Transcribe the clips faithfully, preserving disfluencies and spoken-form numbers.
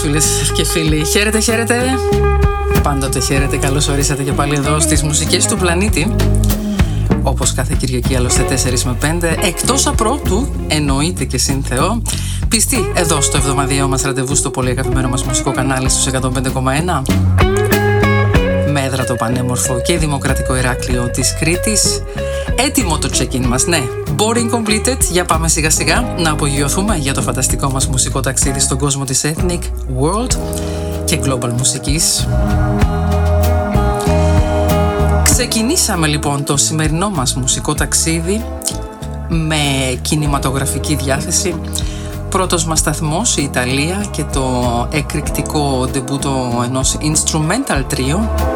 φίλες και φίλοι. Χαίρετε, χαίρετε. Πάντοτε χαίρετε. Καλώς ορίσατε και πάλι εδώ στις μουσικές του πλανήτη. Όπως κάθε Κυριακή, άλλωστε τέσσερις με πέντε. Εκτός απρόπτου, εννοείται και συν Θεό, πιστή εδώ στο εβδομαδιαίο μας ραντεβού στο πολύ αγαπημένο μας μουσικό κανάλι στους εκατόν πέντε κόμμα ένα. Με έδρα το πανέμορφο και δημοκρατικό Ηράκλειο της Κρήτης. Έτοιμο το check-in μας, ναι. Boring completed, για πάμε σιγά σιγά να απογειωθούμε για το φανταστικό μας μουσικό ταξίδι στον κόσμο της Ethnic, World και Global μουσικής. Ξεκινήσαμε λοιπόν το σημερινό μας μουσικό ταξίδι με κινηματογραφική διάθεση. Πρώτος μας σταθμός η Ιταλία και το εκρηκτικό ντεμπούτο ενός instrumental trio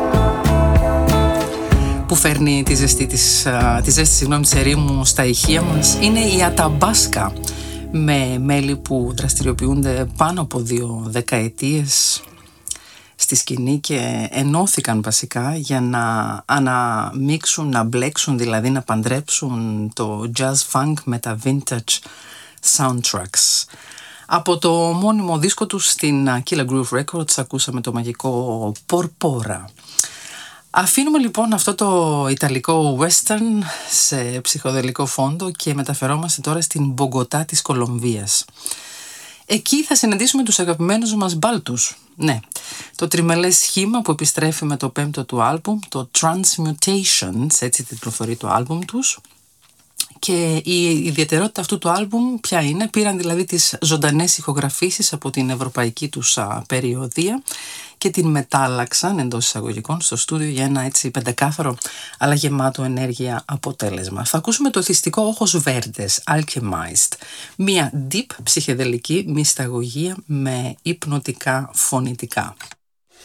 που φέρνει τη ζεστή της, τη ζέστη συγγνώμη, της ερήμου στα ηχεία μας. Είναι η Αταμπάσκα, με μέλη που δραστηριοποιούνται πάνω από δύο δεκαετίες στη σκηνή και ενώθηκαν βασικά για να αναμίξουν, να μπλέξουν, δηλαδή να παντρέψουν το jazz funk με τα vintage soundtracks. Από το μόνιμο δίσκο τους στην Killer Groove Records ακούσαμε το μαγικό Porpora. Αφήνουμε λοιπόν αυτό το ιταλικό western σε ψυχοδελικό φόντο και μεταφερόμαστε τώρα στην Μπογκοτά της Κολομβίας. Εκεί θα συναντήσουμε τους αγαπημένους μας Μπάλτους. Ναι, το τριμελές σχήμα που επιστρέφει με το πέμπτο του άλμπουμ, το Transmutations, έτσι τιτλοφορεί το άλμπουμ τους. Και η ιδιαιτερότητα αυτού του άλμπουμ ποια είναι? Πήραν δηλαδή τις ζωντανές ηχογραφήσεις από την ευρωπαϊκή τους α, περιοδία και την μετάλλαξαν εντός εισαγωγικών στο στούντιο για ένα έτσι πεντεκάθαρο αλλά γεμάτο ενέργεια αποτέλεσμα. Θα ακούσουμε το θυστικό Όχος Βέρντες, Alchemized, μια deep ψυχεδελική μυσταγωγία με υπνοτικά φωνητικά.